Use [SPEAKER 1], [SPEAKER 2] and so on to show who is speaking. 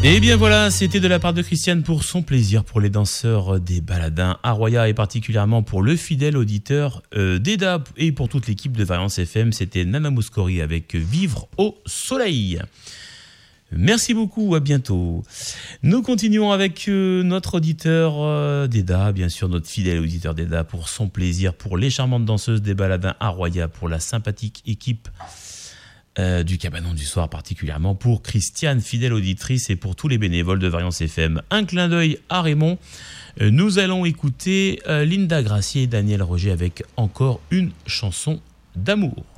[SPEAKER 1] Et bien voilà, c'était de la part de Christiane pour son plaisir pour les danseurs des Baladins à Roya et particulièrement pour le fidèle auditeur d'Eda et pour toute l'équipe de Variance FM, c'était Nana Mouskouri avec Vivre au soleil. Merci beaucoup, à bientôt. Nous continuons avec notre auditeur d'Eda, bien sûr notre fidèle auditeur d'Eda pour son plaisir pour les charmantes danseuses des Baladins à Roya, pour la sympathique équipe du Cabanon du Soir, particulièrement pour Christiane, fidèle auditrice, et pour tous les bénévoles de Variance FM. Un clin d'œil à Raymond. Nous allons écouter Linda Gracier et Daniel Roger avec encore une chanson d'amour.